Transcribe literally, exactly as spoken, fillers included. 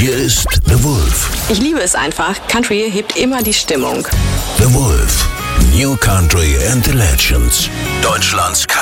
Hier ist The Wolf. Ich liebe es einfach. Country hebt immer die Stimmung. The Wolf. New Country and the Legends. Deutschlands